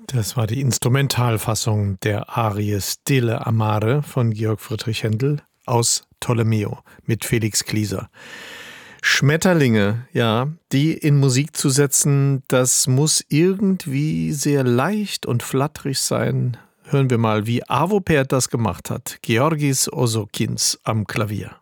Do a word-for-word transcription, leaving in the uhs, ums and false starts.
Das war die Instrumentalfassung der Arie Stille Amare von Georg Friedrich Händel aus Tolomeo mit Felix Klieser. Schmetterlinge, ja, die in Musik zu setzen, das muss irgendwie sehr leicht und flatterig sein. Hören wir mal, wie Arvo Pärt das gemacht hat. Georgis Osokins am Klavier.